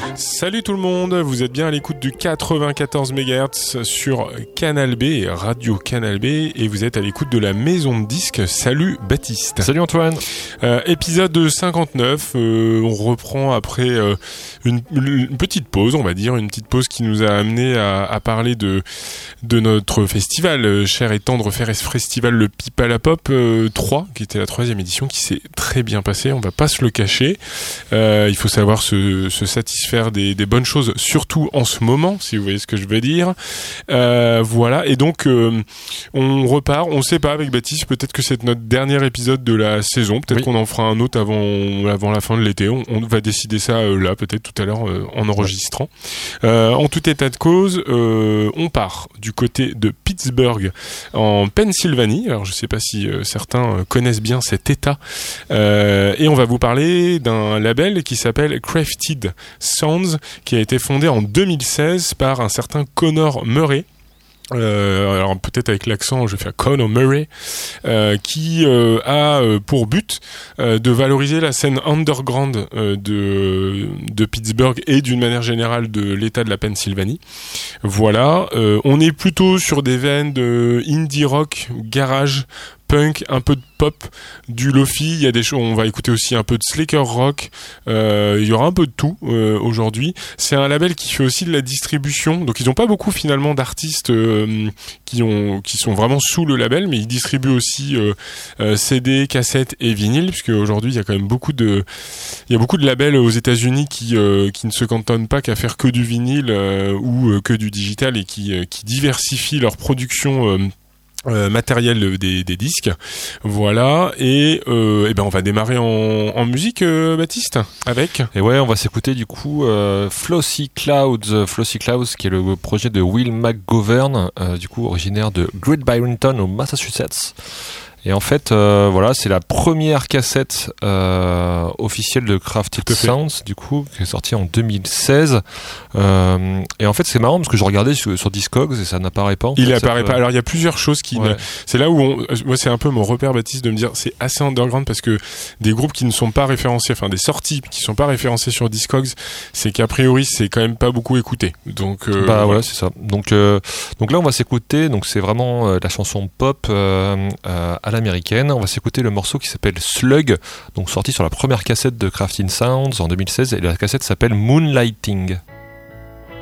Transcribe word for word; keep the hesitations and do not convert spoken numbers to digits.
Salut tout le monde, vous êtes bien à l'écoute du quatre-vingt-quatorze mégahertz sur Canal B, Radio Canal B, et vous êtes à l'écoute de la maison de disques. Salut Baptiste. Salut Antoine. Euh, épisode cinquante-neuf, euh, on reprend après euh, une, une petite pause, on va dire, une petite pause qui nous a amené à, à parler de, de notre festival, euh, cher et tendre festival, le Pipe à la Pop euh, trois, qui était la troisième édition, qui s'est très bien passée, on va pas se le cacher. Euh, il faut savoir se, se satisfaire des, des bonnes choses, surtout en ce moment, si vous voyez ce que je veux dire. Euh, voilà, et donc euh, on repart, on sait pas avec Baptiste, peut-être que c'est notre dernier épisode de la saison, peut-être oui. qu'on en fera un autre avant, avant la fin de l'été, on, on va décider ça euh, là, peut-être tout à l'heure euh, en enregistrant. Euh, en tout état de cause, euh, on part du côté de Pittsburgh, en Pennsylvanie, alors je sais pas si euh, certains connaissent bien cet état, euh, et on va vous parler d'un label qui s'appelle Crafted Sounds, qui a été fondé en deux mille seize par un certain Connor Murray. Euh, alors peut-être avec l'accent, je vais faire Connor Murray, euh, qui euh, a euh, pour but euh, de valoriser la scène underground euh, de de Pittsburgh et d'une manière générale de l'État de la Pennsylvanie. Voilà, euh, on est plutôt sur des veines de indie rock, garage, punk, un peu de pop, du lofi, il y a des choses, on va écouter aussi un peu de slacker rock, euh, il y aura un peu de tout euh, aujourd'hui. C'est un label qui fait aussi de la distribution, donc ils n'ont pas beaucoup finalement d'artistes euh, qui ont qui sont vraiment sous le label, mais ils distribuent aussi euh, euh, C D, cassettes et vinyles, puisque aujourd'hui il y a quand même beaucoup de il y a beaucoup de labels aux États-Unis qui euh, qui ne se cantonnent pas qu'à faire que du vinyle euh, ou euh, que du digital et qui euh, qui diversifient leur production euh, Euh, matériel des, des disques, voilà, et, euh, et ben on va démarrer en, en musique, euh, Baptiste, avec. Et ouais, on va s'écouter du coup euh, Flossy Clouds, Flossy Clouds, qui est le projet de Will McGovern, euh, du coup originaire de Great Barrington au Massachusetts. Et en fait, euh, voilà, c'est la première cassette euh, officielle de Crafted Sounds, du coup, qui est sortie en deux mille seize. Euh, et en fait, c'est marrant parce que je regardais sur, sur Discogs et ça n'apparaît pas. En il fait, apparaît cette, pas. Alors, il y a plusieurs choses qui. Ouais. Ne... C'est là où on. Moi, c'est un peu mon repère, Baptiste, de me dire c'est assez underground parce que des groupes qui ne sont pas référencés, enfin des sorties qui ne sont pas référencées sur Discogs, c'est qu'a priori c'est quand même pas beaucoup écouté. Donc. Euh, bah voilà, ouais, c'est ça. Donc, euh, donc là, on va s'écouter. Donc c'est vraiment euh, la chanson pop euh, euh, à l'américaine. On va s'écouter le morceau qui s'appelle Slug, donc sorti sur la première cassette de Crafted Sounds en deux mille seize, et la cassette s'appelle Moonlighting.